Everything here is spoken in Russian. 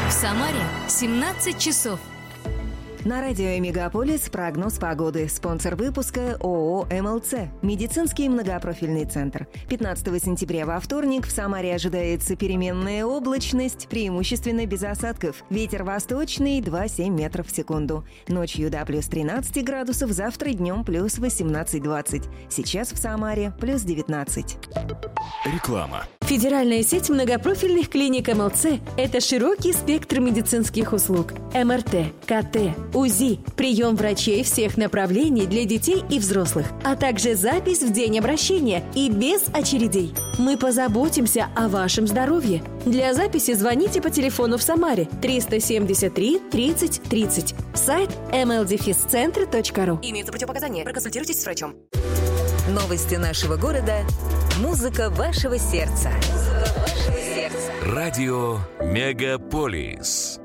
В Самаре 17 часов. На радио «Мегаполис» прогноз погоды. Спонсор выпуска ООО «МЛЦ». Медицинский многопрофильный центр. 15 сентября во вторник в Самаре ожидается переменная облачность, преимущественно без осадков. Ветер восточный 2,7 метров в секунду. Ночью до плюс 13 градусов, завтра днем плюс 18-20. Сейчас в Самаре плюс 19. Реклама. Федеральная сеть многопрофильных клиник МЛЦ – это широкий спектр медицинских услуг. МРТ, КТ, УЗИ, прием врачей всех направлений для детей и взрослых, а также запись в день обращения и без очередей. Мы позаботимся о вашем здоровье. Для записи звоните по телефону в Самаре 373 30 30. Сайт mldefiscentre.ru. Имеются противопоказания. Проконсультируйтесь с врачом. Новости нашего города. Музыка вашего сердца. Радио «Мегаполис».